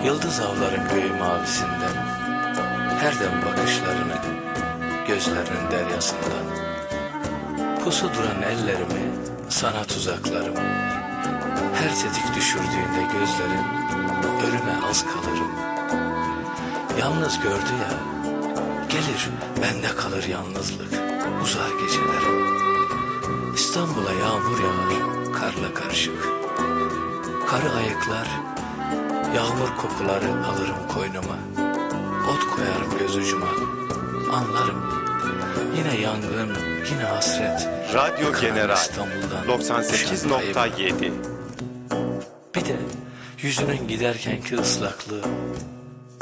Yıldız avlarım göğü mavisinden, her dem bakışlarını, gözlerinin deryasından. Pusu duran ellerimi, sana tuzaklarım. Her tetik düşürdüğünde gözlerin, ölüme az kalırım. Yalnız gördü ya, gelir bende kalır yalnızlık, uzar gecelerim. İstanbul'a yağmur yağar, karla karışık. Karı ayıklar, yağmur kokuları alırım koynuma. Ot koyarım göz ucuma, anlarım. Yine yangın, yine hasret. Radyo Karan General İstanbul'dan 98.7. Bir de yüzünün giderkenki ıslaklığı,